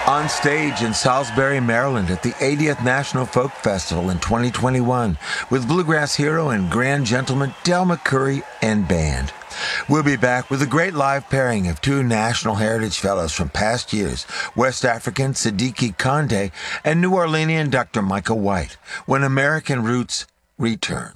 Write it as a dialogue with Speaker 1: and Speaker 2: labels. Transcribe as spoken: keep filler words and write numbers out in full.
Speaker 1: On stage in Salisbury, Maryland at the eightieth National Folk Festival in twenty twenty-one with bluegrass hero and grand gentleman Del McCoury and band. We'll be back with a great live pairing of two National Heritage Fellows from past years, West African Siddiqui Kande and New Orleanian Doctor Michael White, when American Roots return.